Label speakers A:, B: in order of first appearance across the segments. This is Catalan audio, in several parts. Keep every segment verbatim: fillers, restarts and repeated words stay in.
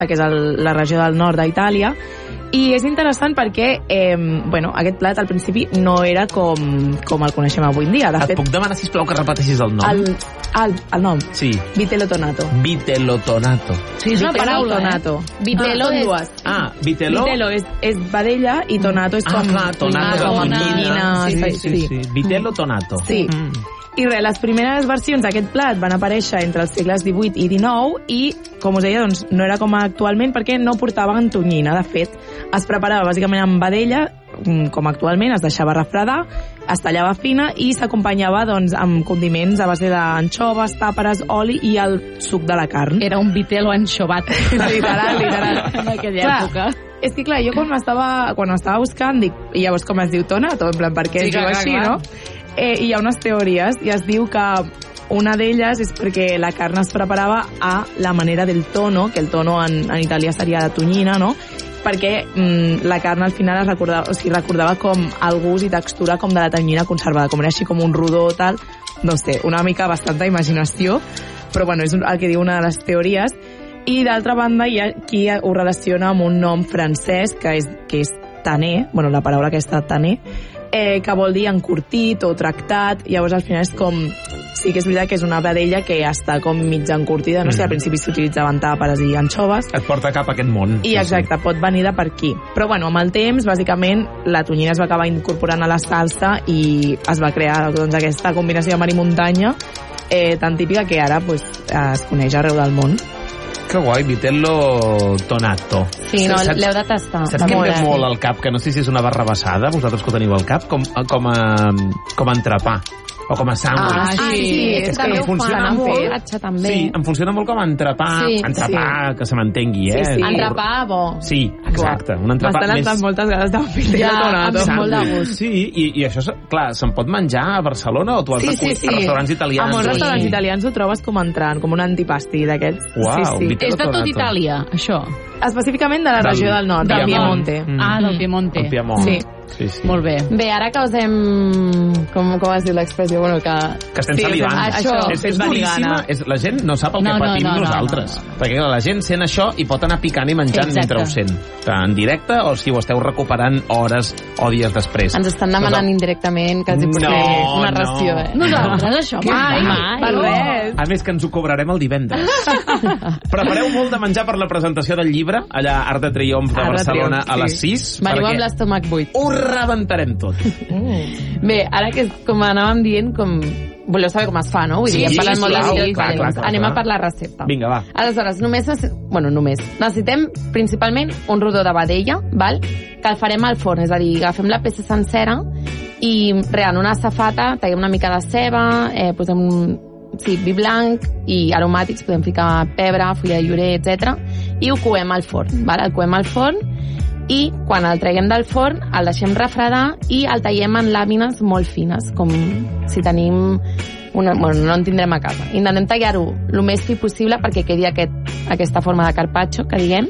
A: que és el, la regió del nord d'Itàlia, i és interessant perquè eh, bueno, aquest plat al principi no era com, com el coneixem avui en dia. De
B: Et
A: fet,
B: puc demanar, sisplau, que repeteixis el nom?
A: el, el, el nom,
B: Sí.
A: vitello tonato.
B: Vitello tonato.
C: Sí, és una
A: Vitello
C: paraula,
A: tonato.
C: eh? Vitello
A: Ah, són
C: és...
A: dues.
B: Ah, vitello...
A: Vitello és, és vedella i tonato és
B: Ah,
A: com...
B: clar, tonato,
A: com
B: tonyina.
A: tonyina,
B: Sí, sí, sí. Vitello tonato.
A: Sí.
B: Mm.
A: I res, les primeres versions d'aquest plat van aparèixer entre els segles divuit i dinou i, com us deia, doncs, no era com actualment perquè no portaven tonyina. De fet, es preparava bàsicament amb vedella, com actualment, es deixava refredar, es tallava fina i s'acompanyava doncs, amb condiments a base d'anxoves, tàperes, oli i el suc de la carn.
C: Era un vitello anxovat.
A: Literal, literal.
C: En aquella
A: Clar,
C: època.
A: És que clar, jo quan estava, quan estava buscant dic, i llavors com es diu tonato? En plan, per què
C: Sí,
A: es diu
C: clar,
A: així,
C: clar.
A: no? Eh, hi ha unes teories i es diu que una d'elles és perquè la carn es preparava a la manera del tono, que el tono en, en italià seria de tonyina, no? Perquè mm, la carn al final es recordava, o sigui, recordava com el gust i textura com de la tonyina conservada, com era així com un rodó tal, no sé, una mica bastanta imaginació, però bueno, és el que diu una de les teories. I d'altra banda hi ha qui ho relaciona amb un nom francès que és, que és taner, bueno, la paraula aquesta taner, eh, que vol dir encurtit o tractat. Llavors al final és com, sí que és veritat que és una vedella que està com mig encurtida, no sé,
B: Mm.
A: al principi s'utilitzaven tàperes i anxoves,
B: Et porta cap a aquest món.
A: i exacte, pot venir de per aquí. Però bueno, amb el temps, bàsicament, la tonyina es va acabar incorporant a la salsa i es va crear doncs, aquesta combinació de mar i muntanya eh, tan típica que ara pues, es coneix arreu del món.
B: Que guai, vitello tonato.
C: Sí, no,
B: Saps-
C: l'heu de tastar.
B: Saps què em
C: Molt
B: ve
C: bé.
B: molt al cap? Que no sé si és una barrabassada, vosaltres que ho teniu al cap, com, com, a, com a entrepà. O com a sàndwich.
C: Ah, sí, sí,
B: és que
C: també
B: em
C: ho
B: funciona
C: fan amb
B: molt.
C: formatge, també.
B: Sí, em funciona molt com a entrepà,
C: Sí,
B: entrepà que se m'entengui, eh?
A: Sí, sí.
C: Entrepà, bo.
B: Sí, exacte, un entrepà
A: M'estan
B: més...
A: entrant moltes ganes d'un vitello
C: Ja,
A: tonato.
C: amb molt de
B: Sàndwich.
C: gust.
B: Sí, i, i això, clar, se'n pot menjar a Barcelona o tu has
A: Sí,
B: de
A: sí, sí.
B: a restaurants
A: A
B: italians?
A: molts
B: o
A: restaurants
B: així?
A: italians ho trobes com entrant, com un antipasti d'aquests.
B: Uau,
A: sí, sí.
B: vitello
C: És de tot
B: tonato.
C: Itàlia, això.
A: Específicament de la
B: Del-
A: regió del nord, del
C: del
A: Piemonte.
B: Mm.
C: Ah, del Piemonte.
B: El Piemont.
A: Sí.
B: Sí, sí.
C: Molt bé.
D: Bé, ara que us hem... Com, com es diu l'expressió? Bueno, que...
B: Que estem
A: Sí,
B: salivant.
A: això,
B: és, és
A: és
B: boníssima.
A: vegana.
B: És, la gent no sap el
C: No,
B: que
C: no,
B: patim
C: no, no,
B: nosaltres.
C: no, no.
B: Perquè clar, la gent sent això i pot anar picant i menjant
C: Exacte.
B: mentre ho sent. En directe o si ho esteu recuperant hores o dies després.
D: Ens estan demanant indirectament que els hi
B: No,
D: posem una
B: no.
D: ració, eh?
C: Nosaltres, això, mai, mai.
A: Per res.
B: A més que ens ho cobrarem el divendres. Prepareu molt de menjar per la presentació del llibre, allà a Arc de Triomf de
A: Arc de
B: Barcelona
A: Triomf,
B: a les
A: sí.
B: sis.
D: Veniu
B: perquè
D: amb l'estómac buit.
B: ho rebentarem tot.
D: Bé, ara que com anàvem dient, com... Voleu saber com es fa, no? Vull
B: Sí,
D: dir, hem parlat molt de
B: sisplau,
D: vídeos,
B: clar,
D: vale,
B: clar,
D: doncs
B: clar,
D: anem
B: clar.
D: a per la recepta.
B: Vinga, va.
D: Aleshores, només, necess- bueno, només, necessitem principalment un rodó de vedella, val? Que el farem al forn, és a dir, agafem la peça sencera i re, en una safata tallem una mica de ceba, eh, posem sí, vi blanc i aromàtics, podem ficar pebre, fulla de llorer, etcètera, i ho coem al forn, val? El coem al forn i quan el traiem del forn el deixem refredar i el tallem en làmines molt fines, com si tenim una, bueno, no en tindrem a casa. Intentem tallar-ho el més fi possible perquè quedi aquest, aquesta forma de carpaccio, que diguem.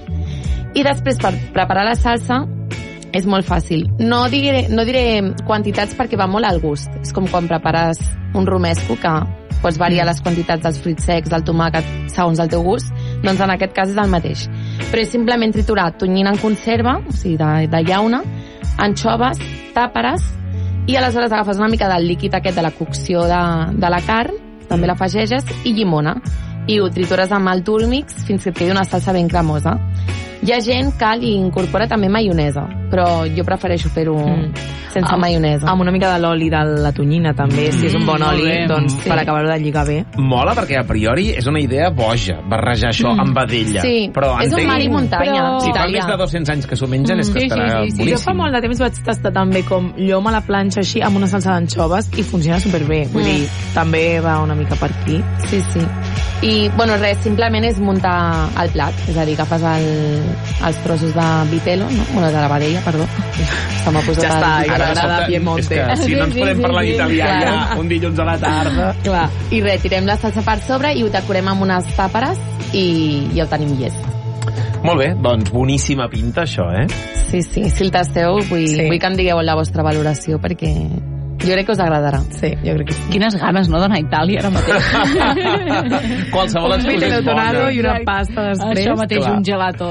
D: I després, per preparar la salsa, és molt fàcil. No diré, no diré quantitats perquè va molt al gust. És com quan prepares un romesco, que pots variar les quantitats dels fruits secs, del tomàquet, segons el teu gust. Doncs en aquest cas és el mateix. Però és simplement triturar tonyina en conserva, o sigui, de, de llauna, anxoves, tàperes, i aleshores agafes una mica del líquid aquest de la cocció de, de la carn, també l'afegeixes, i llimona. I ho tritures amb el túrmix fins que et quedi una salsa ben cremosa. Hi ha gent que li incorpora també maionesa, però jo prefereixo fer-ho mm. sense
A: amb,
D: maionesa.
A: Amb una mica de l'oli de la tonyina, també, mm. si és un bon oli,
C: bé.
A: doncs
D: Sí.
A: per acabar-ho de lligar bé.
B: Mola perquè a priori és una idea boja, barrejar això amb vedella.
D: Sí,
B: però
D: és un
B: entenc-
D: mar i muntanya.
A: Però-
B: Si fa
D: italià.
B: més de dos-cents anys que s'ho mengen, és que
C: Sí,
B: estarà
C: sí, sí, sí.
B: boníssim.
A: Jo fa molt de temps vaig tastar també com llom a la planxa així amb una salsa d'anxoves i funciona superbé. Vull
D: Mm.
A: dir, també va una mica per aquí.
D: Sí, sí. I, bueno, res, simplement és muntar el plat. És a dir, agafes el, els trossos de vitello, no? Bueno, de la vedella, perdó. Se m'ha posat
A: Ja està,
D: el...
A: ja
B: Ara, de
A: m'agrada
B: sobte,
A: Piemonte.
B: és que si no ens
D: Sí,
B: podem
D: sí,
B: parlar
D: sí,
B: d'italià
D: clar.
B: ja un dilluns a la tarda.
D: Clar. I res, tirem la salsa per sobre i ho decorem amb unes tàperes i ja ho tenim llest.
B: Molt bé, doncs boníssima pinta això, eh?
D: Sí, sí, si el tasteu, vull,
A: Sí.
D: vull que em digueu la vostra valoració perquè Jo crec que us agradarà.
A: Sí, jo crec que sí.
C: Quines ganes, no, d'anar a Itàlia ara mateix.
B: Qualsevol
A: Un
B: excusa és
A: vitello tonado
B: bona.
A: i una pasta després.
C: Això mateix,
B: Clar.
C: un gelato.